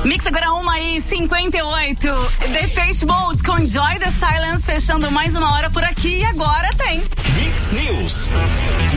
Mix agora 1h58. Depeche Mode com Enjoy the Silence, fechando mais uma hora por aqui. E agora tem Mix News.